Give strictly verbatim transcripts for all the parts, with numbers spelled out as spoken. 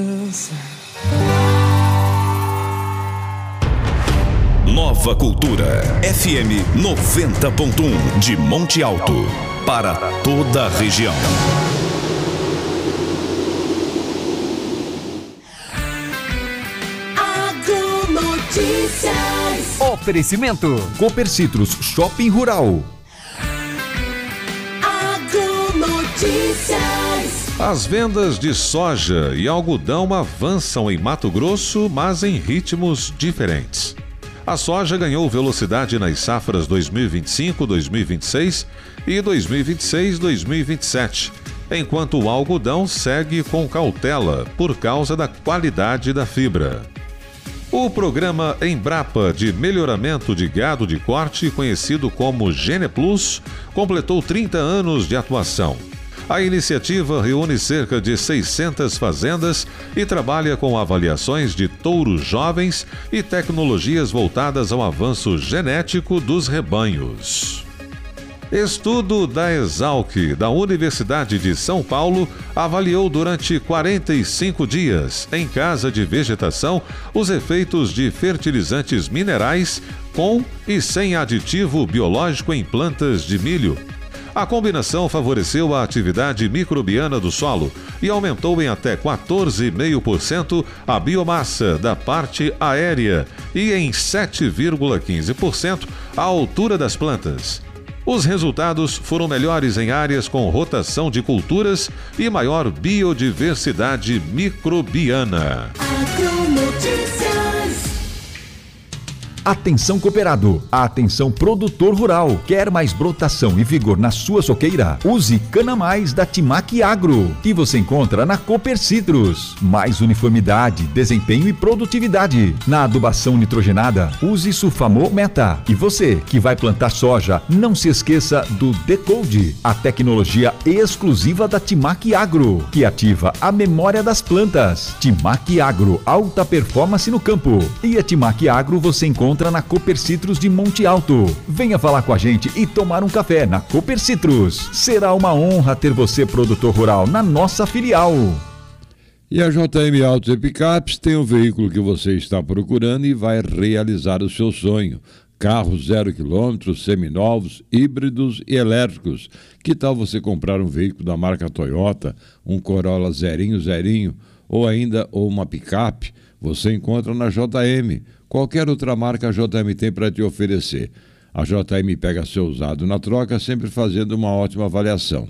Nova Cultura, F M noventa ponto um, de Monte Alto, para toda a região. Agronotícias. Oferecimento Cooper Citrus Shopping Rural. Agronotícias. As vendas de soja e algodão avançam em Mato Grosso, mas em ritmos diferentes. A soja ganhou velocidade nas safras dois mil e vinte e cinco, dois mil e vinte e seis e dois mil e vinte e seis, dois mil e vinte e sete, enquanto o algodão segue com cautela por causa da qualidade da fibra. O programa Embrapa de Melhoramento de Gado de Corte, conhecido como GenePlus, completou trinta anos de atuação. A iniciativa reúne cerca de seiscentas fazendas e trabalha com avaliações de touros jovens e tecnologias voltadas ao avanço genético dos rebanhos. Estudo da Exalc, da Universidade de São Paulo, avaliou durante quarenta e cinco dias, em casa de vegetação, os efeitos de fertilizantes minerais com e sem aditivo biológico em plantas de milho. A combinação favoreceu a atividade microbiana do solo e aumentou em até quatorze vírgula cinco por cento a biomassa da parte aérea e em sete vírgula quinze por cento a altura das plantas. Os resultados foram melhores em áreas com rotação de culturas e maior biodiversidade microbiana. Atenção cooperado, atenção produtor rural. Quer mais brotação e vigor na sua soqueira? Use Cana Mais da Timac Agro, que você encontra na Cooper Citrus. Mais uniformidade, desempenho e produtividade. Na adubação nitrogenada, use Sulfamol Meta. E você que vai plantar soja, não se esqueça do Decode, a tecnologia exclusiva da Timac Agro, que ativa a memória das plantas. Timac Agro, alta performance no campo. E a Timac Agro você encontra na Cooper Citrus de Monte Alto. Venha falar com a gente e tomar um café na Cooper Citrus. Será uma honra ter você, produtor rural, na nossa filial. E a J M Autos e Picapes tem o veículo que você está procurando e vai realizar o seu sonho. Carros zero quilômetros, seminovos, híbridos e elétricos. Que tal você comprar um veículo da marca Toyota, um Corolla zerinho, zerinho, ou ainda ou uma picape? Você encontra na J M. Qualquer outra marca a J M tem para te oferecer. A J M pega seu usado na troca, sempre fazendo uma ótima avaliação.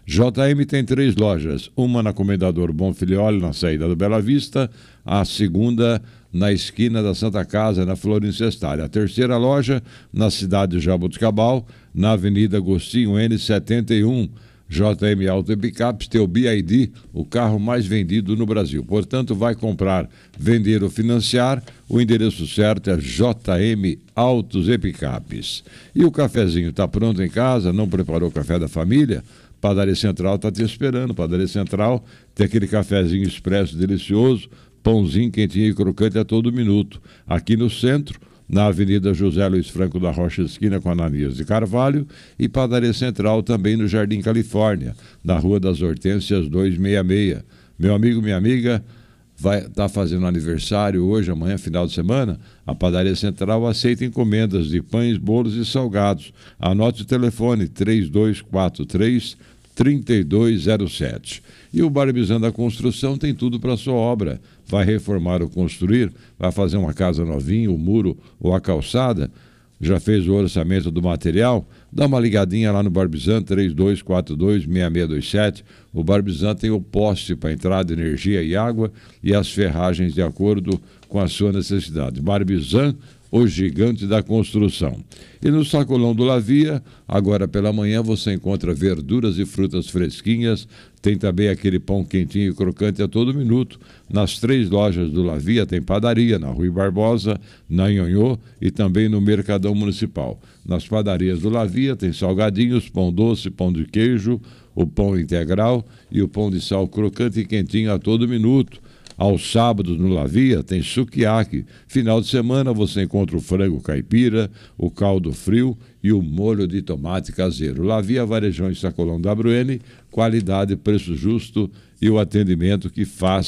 J M tem três lojas, uma na Comendador Bonfilioli, na saída do Bela Vista, a segunda na esquina da Santa Casa, na Florencio Estale. A terceira loja na cidade de Jaboticabal, na Avenida Agostinho N setenta e um. J M Auto e Picapes tem o B I D, o carro mais vendido no Brasil. Portanto, vai comprar, vender ou financiar, o endereço certo é J M Autos e Picapes. E o cafezinho está pronto em casa? Não preparou o café da família? Padaria Central está te esperando. Padaria Central tem aquele cafezinho expresso delicioso, pãozinho quentinho e crocante a todo minuto. Aqui no centro, na Avenida José Luiz Franco da Rocha, esquina com Ananias de Carvalho, e Padaria Central também no Jardim Califórnia, na Rua das Hortênsias duzentos e sessenta e seis. Meu amigo, minha amiga, vai estar tá fazendo aniversário hoje, amanhã, final de semana. A Padaria Central aceita encomendas de pães, bolos e salgados. Anote o telefone três dois quatro três, três dois zero sete. E o Barbizan da Construção tem tudo para sua obra. Vai reformar ou construir, vai fazer uma casa novinha, o muro ou a calçada, já fez o orçamento do material? Dá uma ligadinha lá no Barbizan, três dois quatro dois, seis seis dois sete. O Barbizan tem o poste para entrada de energia e água e as ferragens de acordo com a sua necessidade. Barbizan, o gigante da construção. E no sacolão do Lavia, agora pela manhã, você encontra verduras e frutas fresquinhas, tem também aquele pão quentinho e crocante a todo minuto. Nas três lojas do Lavia tem padaria, na Rui Barbosa, na Nhonhô e também no Mercadão Municipal. Nas padarias do Lavia tem salgadinhos, pão doce, pão de queijo, o pão integral e o pão de sal crocante e quentinho a todo minuto. Aos sábados no Lavia tem sukiyaki. Final de semana você encontra o frango caipira, o caldo frio e o molho de tomate caseiro. Lavia Varejão em Sacolão da Bruene, qualidade, preço justo e o atendimento que faz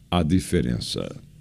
a diferença.